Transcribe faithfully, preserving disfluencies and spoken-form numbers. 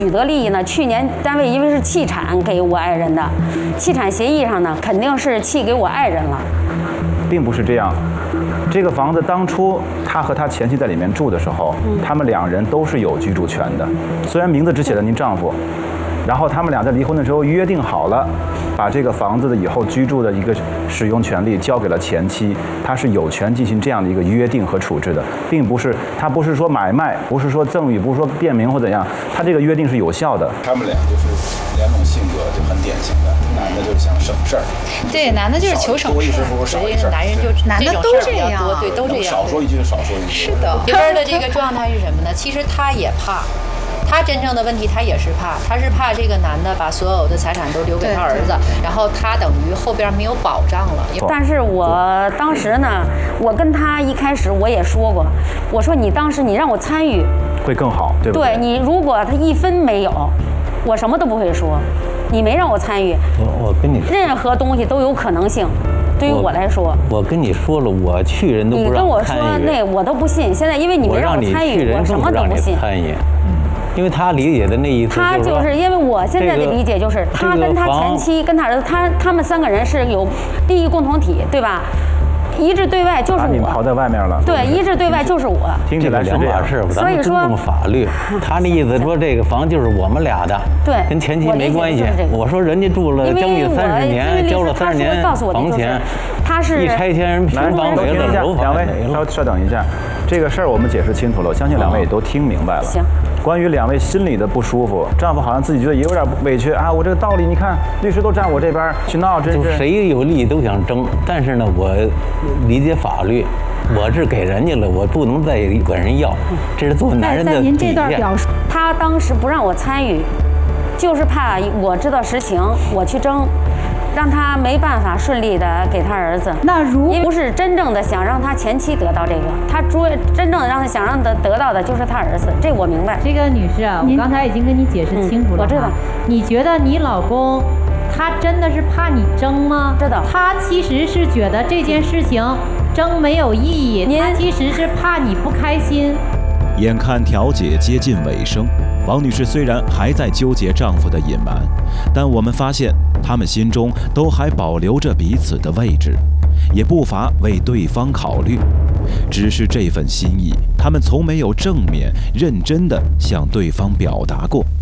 取得利益呢？去年单位因为是弃产给我爱人的，弃产协议上呢，肯定是弃给我爱人了。 并不是这样，这个房子当初他和他前妻在里面住的时候，嗯、他们两人都是有居住权的。虽然名字只写了您丈夫，然后他们俩在离婚的时候约定好了，把这个房子的以后居住的一个使用权利交给了前妻，他是有权进行这样的一个约定和处置的，并不是他不是说买卖，不是说赠与，不是说变名或怎样，他这个约定是有效的。 他们俩就是两种性格就很典型的，男的就是想省事儿， 对，男的就是求省事儿， 所以男人就男的都这样， 对，都这样， 少说一句就少说一句。 是的，媳妇儿的这个状态是什么呢？其实他也怕。他真正的问题，他也是怕，他是怕这个男的把所有的财产都留给他儿子，然后他等于后边没有保障了。 但是我当时呢，我跟他一开始我也说过，我说你当时你让我参与， 会更好，对不对？ 对你如果他一分没有，我什么都不会说。你没让我参与， 我我跟你说， 任何东西都有可能性。对于我来说， 我跟你说了，我去人都不让参与。 你跟我说那我都不信，现在因为你没让我参与，我什么都不信。 参与。因为他理解的那意思， 他就是因为我现在的理解就是，他跟他前妻跟他儿子，他他们三个人是有利益共同体，对吧？一致对外就是我， 把你们抛在外面了。 对，一致对外就是我。 听起来是两码事， 所以说尊重法律。他那意思说这个房就是我们俩的， 对， 跟前妻没关系。我说人家住了将近三十年，交了三十年房钱， 他是一拆迁人平房没了，楼两位没了。 稍稍等一下，这个事儿我们解释清楚了，我相信两位也都听明白了。 行。 关于两位心里的不舒服，丈夫好像自己觉得也有点委屈啊，我这个道理你看，律师都站我这边去闹，真是谁有利益都想争。但是呢，我理解法律，我是给人家了，我不能再管人要，这是做男人的底线。 在您这段表述， 他当时不让我参与，就是怕我知道实情，我去争。让他没办法顺利的给他儿子。 那如因为不是真正的想让他前妻得到这个，他主真正的让他想让他得到的就是他儿子，这我明白。 这个女士啊，我刚才已经跟你解释清楚了、嗯。 我知道。 你觉得你老公他真的是怕你争吗？ 知道。 他其实是觉得这件事情争没有意义，他其实是怕你不开心。 眼看调解接近尾声，王女士虽然还在纠结丈夫的隐瞒，但我们发现他们心中都还保留着彼此的位置，也不乏为对方考虑。只是这份心意，他们从没有正面认真地向对方表达过。